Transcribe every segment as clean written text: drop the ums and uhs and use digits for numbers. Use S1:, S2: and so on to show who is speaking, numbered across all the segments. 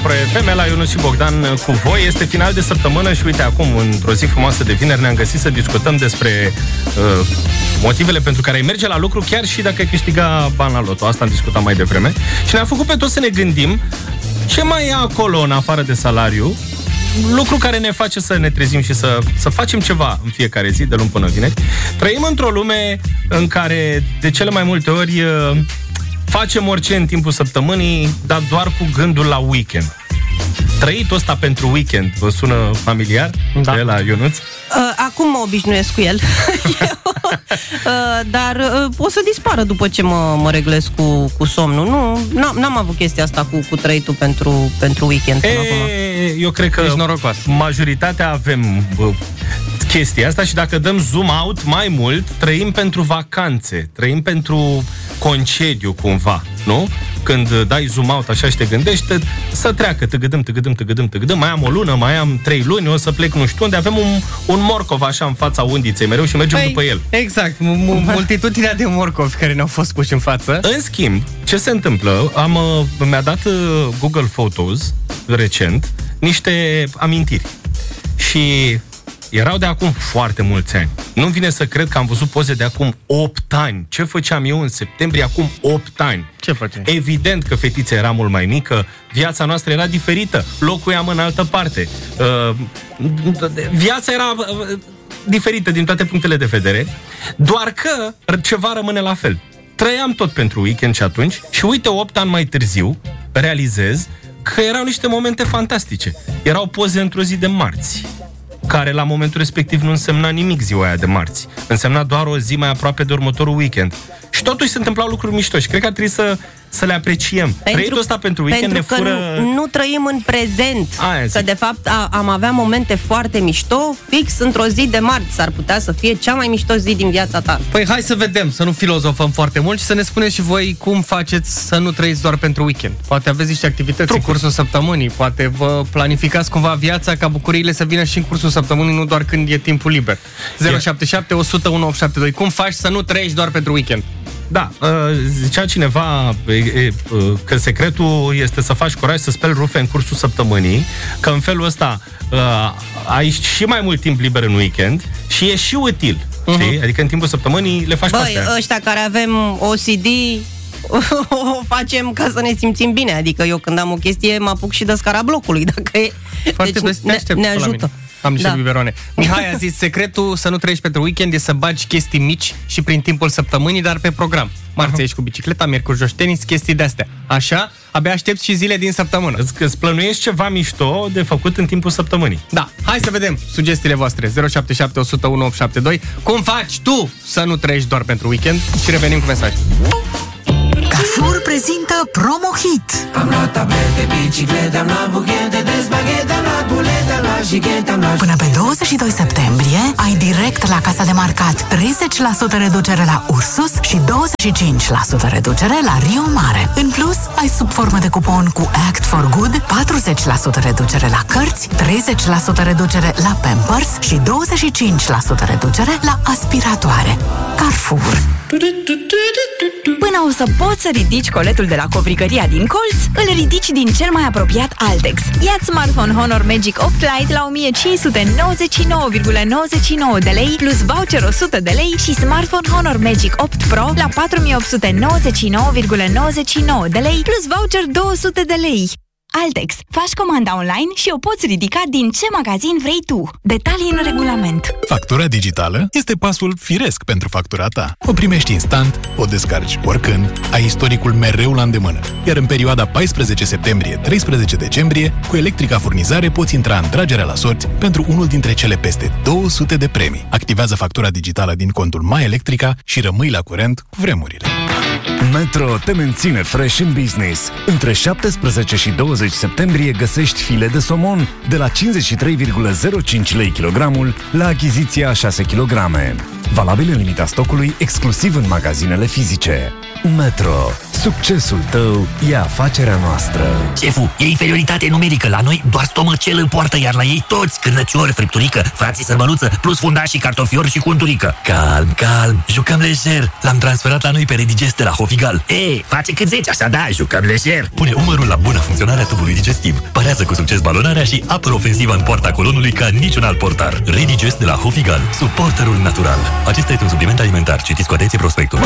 S1: Pro FM, la Ionuț și Bogdan cu voi. Este final de săptămână și uite acum, într-o zi frumoasă de vineri, ne-am găsit să discutăm despre motivele pentru care ai merge la lucru, chiar și dacă ai câștiga bani la loto. Asta am discutat mai devreme. Și ne-a făcut pe toți să ne gândim ce mai e acolo în afară de salariu, lucru care ne face să ne trezim și să facem ceva în fiecare zi, de luni până vineri. Trăim într-o lume în care de cele mai multe ori facem orice în timpul săptămânii, dar doar cu gândul la weekend. Trăitul ăsta pentru weekend vă sună familiar? Da. De la Ionuț?
S2: Acum mă obișnuiesc cu el. Dar o să dispară după ce mă reglez cu somnul. N-am avut chestia asta cu trăitul pentru weekend până acum.
S1: Eu cred că majoritatea avem chestia asta și dacă dăm zoom out mai mult, trăim pentru vacanțe, trăim pentru concediu cumva, nu? Când dai zoom out așa și te gândești, să treacă, tăgădăm, mai am o lună, mai am 3 luni, o să plec nu știu unde, avem un morcov așa în fața undiței mereu și mergem după el.
S3: Exact, multitudinea de morcovi care ne-au fost puși în față.
S1: În schimb, ce se întâmplă? Mi-a dat Google Photos recent niște amintiri și erau de acum foarte mulți ani. Nu-mi vine să cred că am văzut poze de acum 8 ani. Ce făceam eu în septembrie acum 8 ani?
S3: Ce făceai?
S1: Evident că fetița era mult mai mică, viața noastră era diferită, locuiam în altă parte. Viața era diferită din toate punctele de vedere, doar că ceva rămâne la fel. Trăiam tot pentru weekend și atunci și uite, 8 ani mai târziu realizez că erau niște momente fantastice. Erau poze într-o zi de marți, care la momentul respectiv nu însemna nimic ziua aia de marți. Însemna doar o zi mai aproape de următorul weekend. Și totuși se întâmplau lucruri mișto și cred că ar trebui să le apreciem. Trăitul ăsta pentru weekend ne fură...
S2: Pentru că nu trăim în prezent. Că de fapt am avea momente foarte mișto fix într-o zi de marți. S-ar putea să fie cea mai mișto zi din viața ta.
S3: Păi hai să vedem, să nu filozofăm foarte mult și să ne spuneți și voi cum faceți să nu trăiți doar pentru weekend. Poate aveți niște activități în cursul săptămânii, poate vă planificați cumva viața ca bucuriile să vină și în cursul săptămânii, nu doar când e timpul liber. 077 100 1872. Cum faci să nu trăiești doar pentru weekend?
S1: Da, zicea cineva că secretul este să faci curaj să speli rufe în cursul săptămânii, că în felul ăsta ai și mai mult timp liber în weekend și e și util, știi? Adică în timpul săptămânii le faci pe astea.
S2: Băi, ăștia care avem OCD o facem ca să ne simțim bine. Adică eu când am o chestie mă apuc și de scara blocului, dacă e.
S3: Foarte deci ne ajută. Am niște biberoane. Mihai a zis, secretul să nu trăiești pentru weekend e să bagi chestii mici și prin timpul săptămânii, dar pe program. Marți ești cu bicicleta, miercuri joci tenis, chestii de-astea. Așa, abia aștepți și zile din săptămână.
S1: Îți plănuiești ceva mișto de făcut în timpul săptămânii.
S3: Da, hai să vedem sugestiile voastre. 077 100 1872. Cum faci tu să nu trăiești doar pentru weekend? Și revenim cu mesaj.
S4: Carrefour prezintă Promo Hit.
S5: Am luat tablete, biciclete, am luat buchete de spaghete, am luat bulete, am luat jighete, am luat...
S4: Până pe 22 septembrie ai direct la casa de marcat 30% reducere la Ursus și 25% reducere la Rio Mare. În plus, ai sub formă de cupon cu Act for Good 40% reducere la cărți, 30% reducere la Pampers și 25% reducere la aspiratoare. Carrefour.
S6: Până o să poți să ridici coletul de la covrigăria din colț, îl ridici din cel mai apropiat Altex. Ia Smartphone Honor Magic 8 Lite la 1599,99 de lei plus voucher 100 de lei și Smartphone Honor Magic 8 Pro la 4899,99 de lei plus voucher 200 de lei. Altex. Faci comanda online și o poți ridica din ce magazin vrei tu. Detalii în regulament.
S7: Factura digitală este pasul firesc pentru factura ta. O primești instant, o descarci oricând, ai istoricul mereu la îndemână. Iar în perioada 14 septembrie-13 decembrie, cu Electrica Furnizare poți intra în tragerea la sorți pentru unul dintre cele peste 200 de premii. Activează factura digitală din contul My Electrica și rămâi la curent cu vremurile.
S8: Metro te menține fresh în business. Între 17 și 20 septembrie găsești file de somon de la 53,05 lei kilogramul la achiziția 6 kg. Valabil în limita stocului, exclusiv în magazinele fizice. Metro. Succesul tău e afacerea noastră.
S9: Șeful, e inferioritate numerică. La noi doar stomacel în poartă, iar la ei toți cârnăciori, fripturică, frații sărbăluță, plus fundași și cartofiori și cunturică. Calm, calm, jucăm lejer. L-am transferat la noi pe Redigest de la Hofigal. Face cât 10, așa da, jucăm lejer. Pune umărul la bună funcționare a tubului digestiv. Pare Parează cu succes balonarea și apără ofensiva în poarta colonului ca niciun alt portar. Redigest de la Hofigal, suporterul natural. Acesta este un supliment alimentar. Citiți cu atenție prospectul.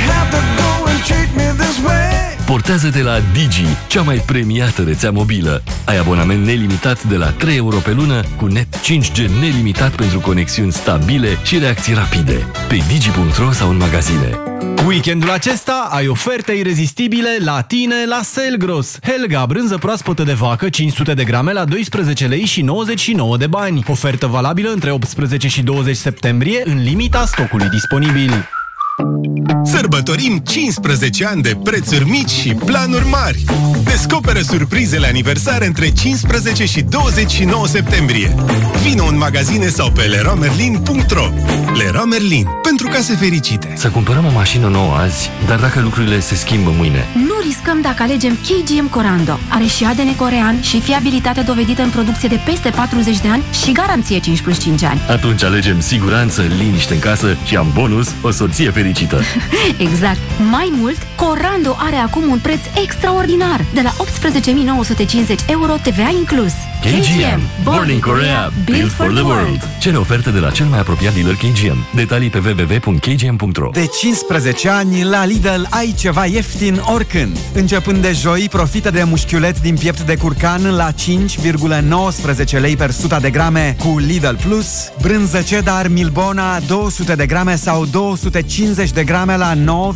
S8: Portează-te la Digi, cea mai premiată rețea mobilă. Ai abonament nelimitat de la 3 euro pe lună, cu net 5G nelimitat pentru conexiuni stabile și reacții rapide. Pe digi.ro sau în magazine.
S10: Weekendul acesta ai oferte irezistibile la tine la Selgros. Helga, brânză proaspătă de vacă, 500 de grame la 12 lei și 99 de bani. Ofertă valabilă între 18 și 20 septembrie, în limita stocului disponibil.
S11: Sărbătorim 15 ani de prețuri mici și planuri mari. Descoperă surprizele aniversare între 15 și 29 septembrie. Vino în magazine sau pe leroymerlin.ro. Leroy Merlin, pentru case fericite.
S8: Să cumpărăm o mașină nouă azi, dar dacă lucrurile se schimbă mâine?
S12: Nu riscăm dacă alegem KGM Corando. Are și ADN corean și fiabilitate dovedită în producție de peste 40 de ani și garanție 5+5 ani.
S8: Atunci alegem siguranță, liniște în casă și am bonus o soție fericită.
S12: Exact. Mai mult, Corando are acum un preț extraordinar, de la 18.950 euro TVA inclus.
S8: KGM. Born in Korea. Built for the world. Cere oferte de la cel mai apropiat dealer KGM. Detalii pe www.kgm.ro.
S13: De 15 ani, la Lidl ai ceva ieftin oricând. Începând de joi, profită de mușchiuleți din piept de curcan la 5,19 lei per 100 de grame cu Lidl Plus, brânză cheddar Milbona 200 de grame sau 250 de grame la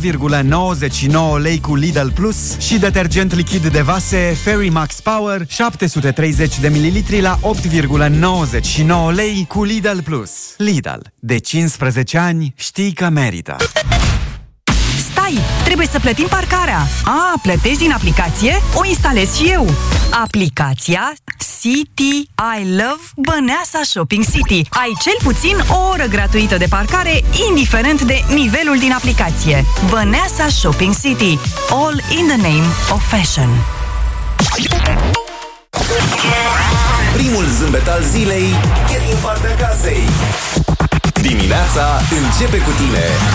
S13: 9,99 lei cu Lidl Plus și detergent lichid de vase Fairy Max Power 730 de mililitri la 8,99 lei cu Lidl Plus. Lidl. De 15 ani știi că merită.
S6: Stai! Trebuie să plătim parcarea! Plătești din aplicație? O instalez și eu! Aplicația City I Love Băneasa Shopping City. Ai cel puțin o oră gratuită de parcare, indiferent de nivelul din aplicație. Băneasa Shopping City. All in the name of fashion.
S14: Primul zâmbet al zilei e din partea casei. Dimineața începe cu tine.